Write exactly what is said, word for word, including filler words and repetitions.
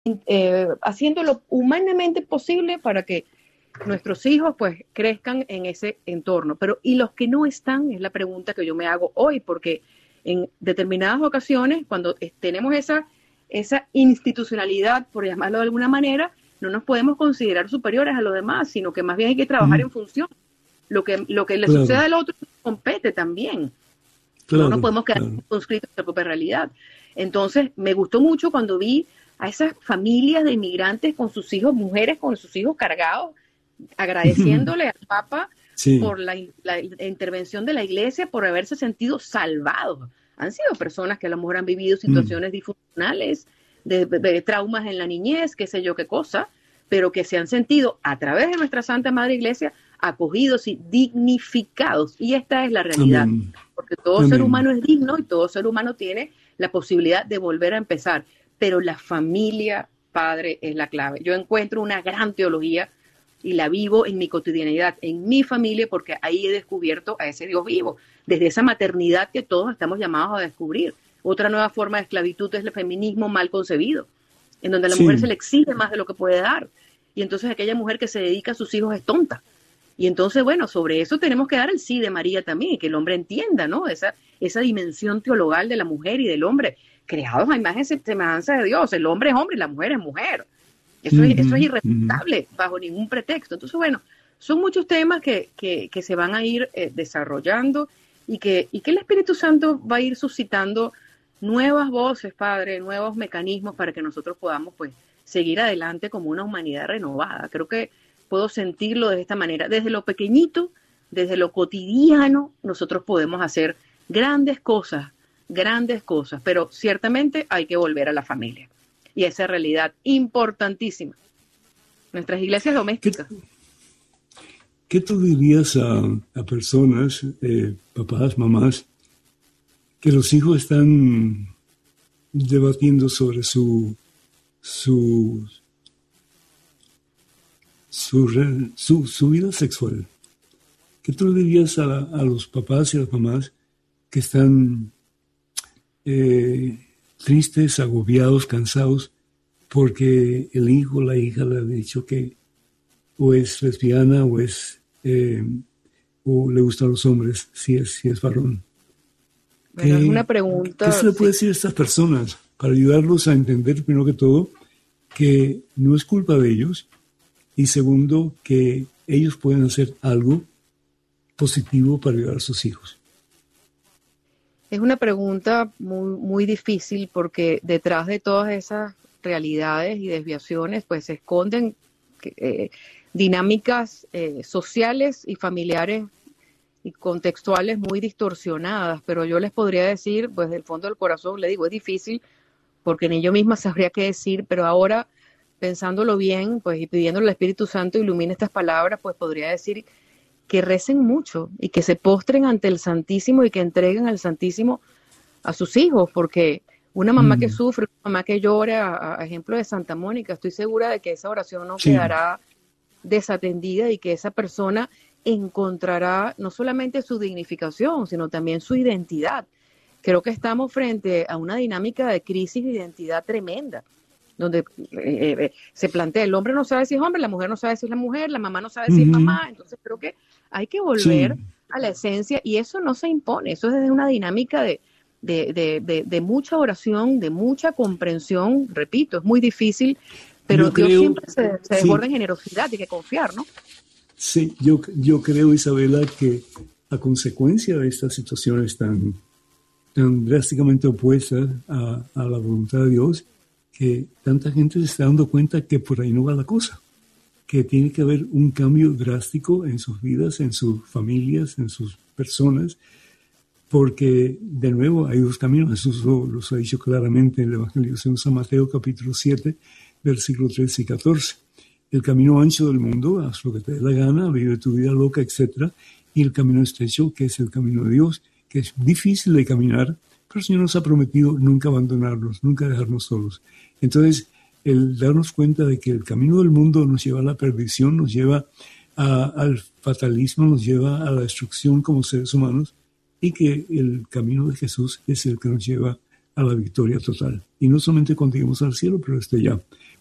eh, haciendo lo humanamente posible para que nuestros hijos pues crezcan en ese entorno. Pero ¿y los que no están? Es la pregunta que yo me hago hoy, porque en determinadas ocasiones, cuando tenemos esa, esa institucionalidad, por llamarlo de alguna manera, no nos podemos considerar superiores a los demás, sino que más bien hay que trabajar mm. en función. Lo que, lo que le claro. sucede al otro compete también. Claro, no nos podemos quedar claro. conscritos en la propia realidad. Entonces, me gustó mucho cuando vi a esas familias de inmigrantes con sus hijos, mujeres con sus hijos cargados, agradeciéndole al Papa sí. por la, la intervención de la Iglesia, por haberse sentido salvados. Han sido personas que a lo mejor han vivido situaciones mm. disfuncionales, de, de, de traumas en la niñez, qué sé yo qué cosa, pero que se han sentido a través de nuestra Santa Madre Iglesia acogidos y dignificados. Y esta es la realidad, Amén. Porque todo Amén. Ser humano es digno y todo ser humano tiene la posibilidad de volver a empezar. Pero la familia, padre, es la clave. Yo encuentro una gran teología y la vivo en mi cotidianidad, en mi familia, porque ahí he descubierto a ese Dios vivo, desde esa maternidad que todos estamos llamados a descubrir. Otra nueva forma de esclavitud es el feminismo mal concebido, en donde a la sí. mujer se le exige más de lo que puede dar. Y entonces aquella mujer que se dedica a sus hijos es tonta. Y entonces, bueno, sobre eso tenemos que dar el sí de María también, y que el hombre entienda, ¿no? Esa, esa dimensión teologal de la mujer y del hombre, creados a imagen y semejanza de Dios. El hombre es hombre y la mujer es mujer. Eso, uh-huh, es, eso es irrefutable, uh-huh. bajo ningún pretexto. Entonces, bueno, son muchos temas que, que, que se van a ir eh, desarrollando y que, y que el Espíritu Santo va a ir suscitando nuevas voces, Padre, nuevos mecanismos para que nosotros podamos, pues, seguir adelante como una humanidad renovada. Creo que puedo sentirlo de esta manera. Desde lo pequeñito, desde lo cotidiano, nosotros podemos hacer grandes cosas, grandes cosas, pero ciertamente hay que volver a la familia. Y esa realidad importantísima. Nuestras iglesias domésticas. ¿Qué, qué tú dirías a, a personas, eh, papás, mamás, que los hijos están debatiendo sobre su su su, su, su vida sexual? ¿Qué tú le dirías a, a los papás y a las mamás que están eh, tristes, agobiados, cansados, porque el hijo o la hija le ha dicho que o es lesbiana o es eh, o le gustan los hombres, si es, si es varón? Bueno, es una pregunta. ¿Qué se le puede sí. decir a estas personas para ayudarlos a entender, primero que todo, que no es culpa de ellos, y segundo, que ellos pueden hacer algo positivo para ayudar a sus hijos? Es una pregunta muy, muy difícil, porque detrás de todas esas realidades y desviaciones pues se esconden eh, dinámicas eh, sociales y familiares y contextuales muy distorsionadas, pero yo les podría decir, pues del fondo del corazón, le digo, es difícil porque ni yo misma sabría qué decir, pero ahora pensándolo bien, pues y pidiéndole al Espíritu Santo ilumine estas palabras, pues podría decir que recen mucho y que se postren ante el Santísimo y que entreguen al Santísimo a sus hijos, porque una mamá mm. que sufre, una mamá que llora, a, a ejemplo de Santa Mónica, estoy segura de que esa oración no sí. quedará desatendida y que esa persona encontrará no solamente su dignificación, sino también su identidad. Creo que estamos frente a una dinámica de crisis de identidad tremenda, donde eh, eh, se plantea, el hombre no sabe si es hombre, la mujer no sabe si es la mujer, la mamá no sabe uh-huh. si es mamá. Entonces creo que hay que volver sí. a la esencia, y eso no se impone, eso es desde una dinámica de, de, de, de, de mucha oración, de mucha comprensión. Repito, es muy difícil, pero yo Dios creo, siempre se, se desborda sí. en generosidad, hay que confiar, ¿no? Sí, yo, yo creo, Isabela, que a consecuencia de estas situaciones tan, tan drásticamente opuestas a, a la voluntad de Dios, que tanta gente se está dando cuenta que por ahí no va la cosa, que tiene que haber un cambio drástico en sus vidas, en sus familias, en sus personas, porque de nuevo hay dos caminos. Jesús lo, los ha dicho claramente en el Evangelio según San Mateo capítulo siete, versículos trece y catorce. El camino ancho del mundo, haz lo que te dé la gana, vive tu vida loca, etcétera. Y el camino estrecho, que es el camino de Dios, que es difícil de caminar, pero el Señor nos ha prometido nunca abandonarnos, nunca dejarnos solos. Entonces, el darnos cuenta de que el camino del mundo nos lleva a la perdición, nos lleva a, al fatalismo, nos lleva a la destrucción como seres humanos, y que el camino de Jesús es el que nos lleva a la victoria total. Y no solamente cuando lleguemos al cielo, pero desde ya.